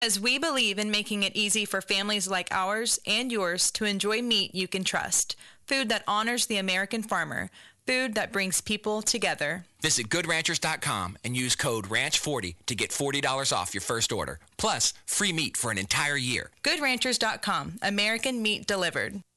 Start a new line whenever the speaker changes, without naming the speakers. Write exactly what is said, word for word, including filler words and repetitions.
As we believe in making it easy for families like ours and yours to enjoy meat you can trust. Food that honors the American farmer. Food that brings people together.
Visit good ranchers dot com and use code ranch forty to get forty dollars off your first order. Plus, free meat for an entire year.
good ranchers dot com. American meat delivered.